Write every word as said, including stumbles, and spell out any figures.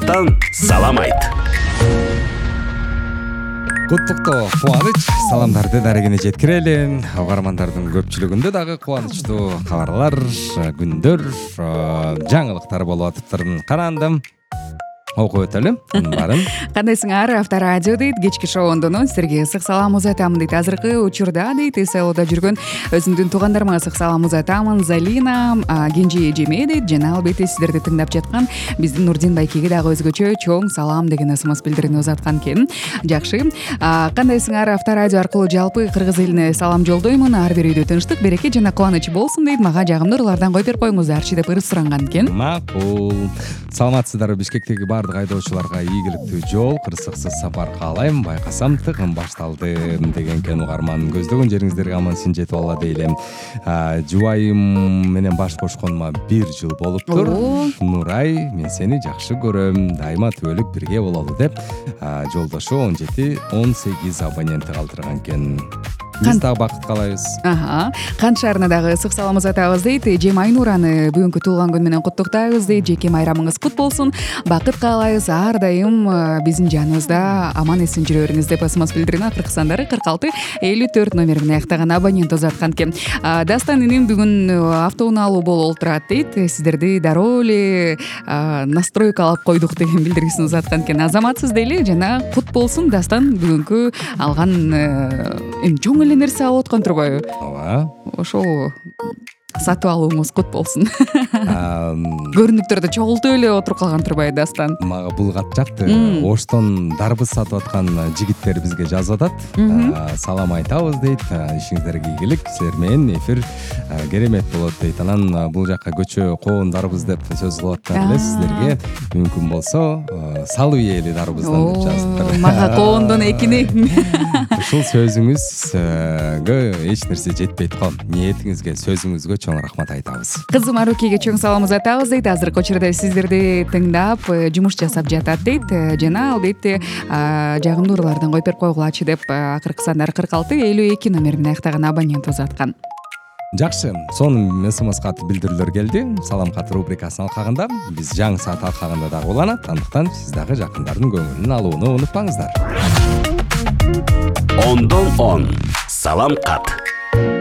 Саламаттан салам айт. Куттуктоо кубаныч саламдарды дарегине жеткирели. Угармандардын көпчүлүгүндө дагы кубанычтуу кабарлар, күндөр, жаңылыктар болуп атыптыр. Карандым. Окуп өтөлү. Барын. Кандайсыңар? Авторадио дейт, кечки шоундон силерге ысык салам узатамын дейт. Азыркы учурда дейт, селода жүргөн өзүмдүн туугандарыма ысык салам узатамын. Залина, Кенже эжеме дейт, жана албетте сиздерди тыңдап жаткан биздин Нурдин байкеге дагы өзгөчө чоң салам деген смс билдирүүнү узаткан экен. Жакшы. Кандайсыңар? Авторадио аркылуу жалпы кыргыз элине салам жолдоймун. Ар бир үйдө тынчтык, береке жана кубаныч болсун дейт. Мага жагымдуу ырлардан кой берип коюңуздарчы деп ырыс суранган экен. Макул. Саламатсыздарбы, Бишкектеги бардык айдоочуларга ийгиликтүү жол, кырсыксыз сапар каалайм. Байкасам тыгын башталды деген экен угарман. Көздөгөн жериңиздерге аман-син жетип алла дейли. Жубайым менен баш кошконума бир жыл болуптур. Нурай, мен сени жакшы көрөм, дайыма түбөлүк бирге бололу деп жолдошу он жети он сегиз абоненти калтырган экен. Биз дагы бакыт каалайбыз. Аха. Кан шаарына дагы ысык салам узатабыз дейт. Эжем Айнураны бүгүнкү туулган күнү менен куттуктайбыз дейт. Жеке майрамыңыз кут болсун. Бакыт каалайбыз. Ар дайым биздин жаныбызда аман эсен жүрө бериңиз деп смс билдирүүнү акыркы сандары кырк алты элүү төрт номери менен аяктаган абонент узаткан экен. Дастан иним бүгүн автоунаалуу болуп олтурат дейт. Сиздерди дароо эле настройкалап койдук деген билдирүүсүн узаткан экен. Азаматсыз дейли жана кут болсун Дастан бүгүнкү алган эми чоң эле нерсе алып аткан турбайбы? Ооба. Ошол сатып алууңуз кут болсун. Көрүнүктөрдө чогултуп эле отуруп калган турбайбы Дастан? Мага бул кат жакты. Оштон дарбыз сатып аткан жигиттер бизге жазып атат. Салам айтабыз дейт. Ишиңиздерге ийгилик. Силер менен эфир керемет болот дейт. Анан бул жакка көчө коон дарбыз деп сөз кылып аткан эле. Сиздерге мүмкүн болсо салып ийели дарбыздан деп жазыптыр. Мага коондон экини. Ушул сөзүңүзгө эч нерсе жетпейт го. Ниетиңизге, сөзүңүзгө чоң рахмат айтабыз. Кызым Арукеге чоң салам узатабыз дейт. Азыркы учурда сиздерди тыңдап жумуш жасап жатат дейт. Жана албетте жагымдуу ырлардан коюп берип койгулачы деп акыркы сандар кырк алты элүү эки номери менен аяктаган абонент узаткан. Жакшы, сонун смс кат билдирүүлөр келди. Салам кат рубрикасын алкагында биз жаңы саат алкагында дагы уланат. Андыктан сиз дагы жакындардын көңүлүн алууну унутпаңыздар. Ондон он салам кат.